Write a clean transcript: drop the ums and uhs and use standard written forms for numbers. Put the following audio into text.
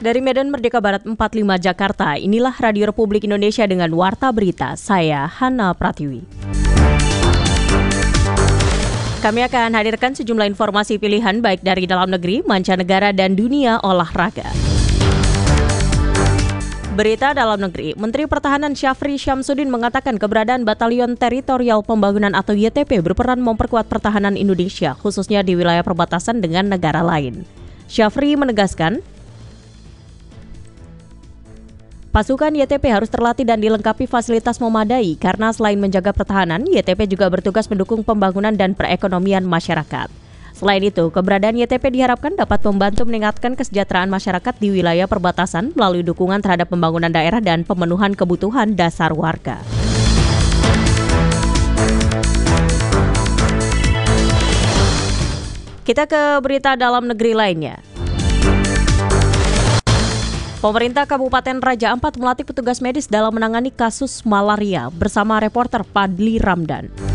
Dari Medan Merdeka Barat 45 Jakarta, inilah Radio Republik Indonesia dengan Warta Berita. Saya Hana Pratiwi. Kami akan hadirkan sejumlah informasi pilihan baik dari dalam negeri, mancanegara, dan dunia olahraga. Berita dalam negeri, Menteri Pertahanan Syafri Syamsuddin mengatakan keberadaan Batalion Teritorial Pembangunan atau YTP berperan memperkuat pertahanan Indonesia, khususnya di wilayah perbatasan dengan negara lain. Syafri menegaskan, pasukan YTP harus terlatih dan dilengkapi fasilitas memadai karena selain menjaga pertahanan, YTP juga bertugas mendukung pembangunan dan perekonomian masyarakat. Selain itu, keberadaan YTP diharapkan dapat membantu meningkatkan kesejahteraan masyarakat di wilayah perbatasan melalui dukungan terhadap pembangunan daerah dan pemenuhan kebutuhan dasar warga. Kita ke berita dalam negeri lainnya. Pemerintah Kabupaten Raja Ampat melatih petugas medis dalam menangani kasus malaria bersama reporter Padli Ramdan.